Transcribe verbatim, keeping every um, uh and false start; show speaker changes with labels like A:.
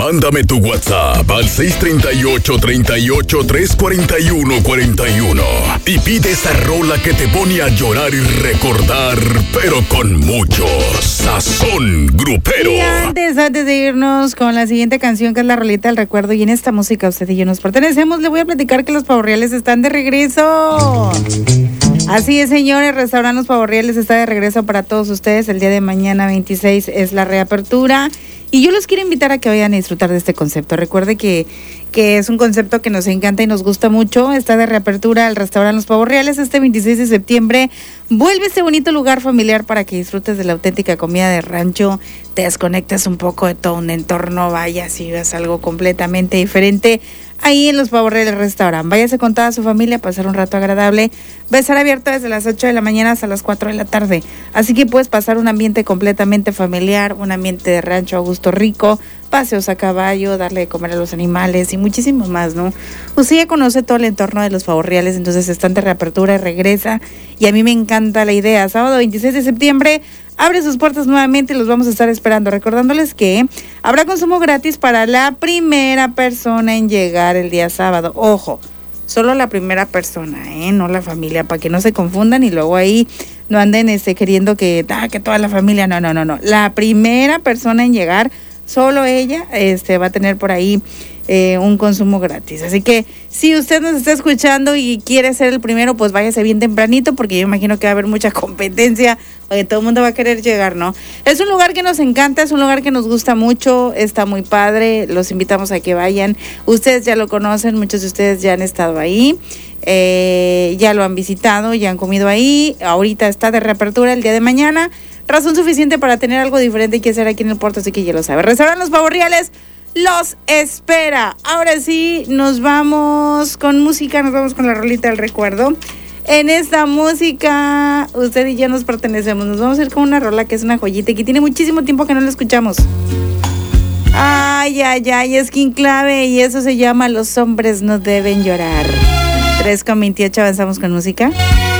A: Mándame tu WhatsApp al seis tres ocho, tres ocho, tres cuatro uno, cuatro uno y pide esa rola que te pone a llorar y recordar, pero con mucho sazón grupero.
B: Y antes, antes de irnos con la siguiente canción, que es la rolita del recuerdo, y en esta música usted y yo nos pertenecemos, le voy a platicar que los Pavos Reales están de regreso. Así es, señores, Restaurante Los Pavos Reales está de regreso para todos ustedes. El día de mañana veintiséis es la reapertura. Y yo los quiero invitar a que vayan a disfrutar de este concepto. Recuerde que, que es un concepto que nos encanta y nos gusta mucho. Está de reapertura el Restaurante Los Pavos Reales este veintiséis de septiembre. Vuelve este bonito lugar familiar para que disfrutes de la auténtica comida de rancho. Te desconectes un poco de todo un entorno, vayas y veas algo completamente diferente. Ahí en Los Pavos Reales Restaurant. Váyase con toda su familia a pasar un rato agradable. Va a estar abierto desde las ocho de la mañana hasta las cuatro de la tarde. Así que puedes pasar un ambiente completamente familiar, un ambiente de rancho a gusto rico, paseos a caballo, darle de comer a los animales y muchísimo más, ¿no? Usted ya conoce todo el entorno de Los Pavos Reales, entonces están de reapertura y regresa. Y a mí me encanta la idea. Sábado veintiséis de septiembre abre sus puertas nuevamente y los vamos a estar esperando. Recordándoles que habrá consumo gratis para la primera persona en llegar el día sábado. Ojo, solo la primera persona, ¿eh? No la familia, para que no se confundan y luego ahí no anden este, queriendo que, ah, que toda la familia. No, no, no, no. La primera persona en llegar, solo ella este, va a tener por ahí eh, un consumo gratis. Así que si usted nos está escuchando y quiere ser el primero, pues váyase bien tempranito, porque yo imagino que va a haber mucha competencia, porque todo el mundo va a querer llegar, ¿no? Es un lugar que nos encanta, es un lugar que nos gusta mucho, está muy padre, los invitamos a que vayan. Ustedes ya lo conocen, muchos de ustedes ya han estado ahí, eh, ya lo han visitado, ya han comido ahí. Ahorita está de reapertura el día de mañana, razón suficiente para tener algo diferente que hacer aquí en el puerto, así que ya lo sabe. Restaurante Los Pavos Reales los espera. Ahora sí, nos vamos con música, nos vamos con la rolita del recuerdo. En esta música, usted y yo nos pertenecemos. Nos vamos a ir con una rola que es una joyita y que tiene muchísimo tiempo que no la escuchamos. Ay, ay, ay, es King Clave y eso se llama Los hombres no deben llorar. tres con veintiocho, avanzamos con música.